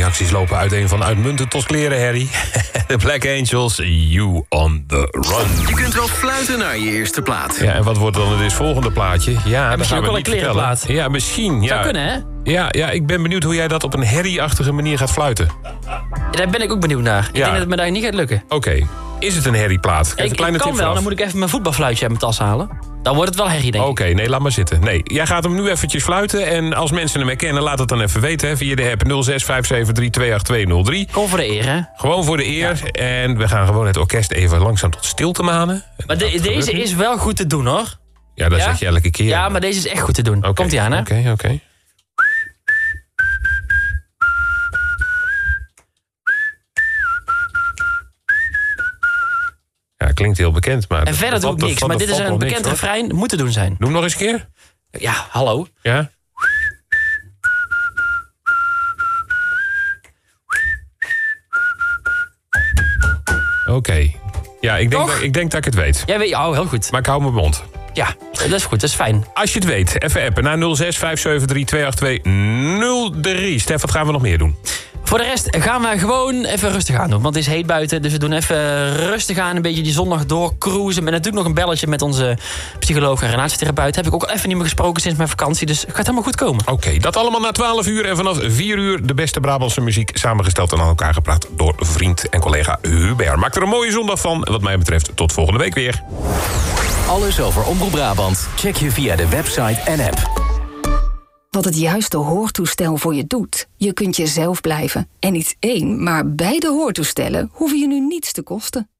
reacties lopen uiteen van uitmuntend tot klerenherrie. De Black Angels, You on the Run. Je kunt wel fluiten naar je eerste plaat. Ja, en wat wordt dan het volgende plaatje? Ja, misschien gaan ook we wel een niet klerenplaat. vertellen. Ja, misschien. Ja. Zou kunnen, hè? Ja, ik ben benieuwd hoe jij dat op een herrie-achtige manier gaat fluiten. Daar ben ik ook benieuwd naar. Ik denk dat het me daar niet gaat lukken. Oké, is het een herrieplaat? Ik kan wel, vooraf. dan moet ik even mijn voetbalfluitje uit mijn tas halen. Dan wordt het wel herrie, denk ik. Oké, nee, laat maar zitten. Nee, jij gaat hem nu eventjes fluiten. En als mensen hem herkennen, laat het dan even weten. Hè, via de app 0657328203. Gewoon voor de eer, hè? Gewoon voor de eer. Ja. En we gaan gewoon het orkest even langzaam tot stilte manen. Maar deze is wel goed te doen, hoor. Ja, dat zeg je elke keer. Ja, maar deze is echt goed te doen. Komt-ie aan, hè? Oké. Ja, klinkt heel bekend, maar... En verder doe ik niks, maar dit is een bekend refrein. Moet te doen zijn. Doe hem nog eens een keer. Ja, hallo. Ja? Oké. Ja, ik denk dat ik het weet. Jij weet, heel goed. Maar ik hou mijn mond. Ja, dat is goed, dat is fijn. Als je het weet, even appen naar 0657328203. Stef, wat gaan we nog meer doen? Voor de rest gaan we gewoon even rustig aan doen. Want het is heet buiten, dus we doen even rustig aan. Een beetje die zondag doorcruisen. Met natuurlijk nog een belletje met onze psycholoog en relatietherapeut. Heb ik ook even niet meer gesproken sinds mijn vakantie. Dus het gaat helemaal goed komen. Oké, dat allemaal na 12 uur. En vanaf 4 uur de beste Brabantse muziek. Samengesteld en aan elkaar gepraat door vriend en collega Hubert. Maak er een mooie zondag van. Wat mij betreft tot volgende week weer. Alles over Omroep Brabant check je via de website en app. Wat het juiste hoortoestel voor je doet. Je kunt jezelf blijven. En niet één, maar beide hoortoestellen hoeven je nu niets te kosten.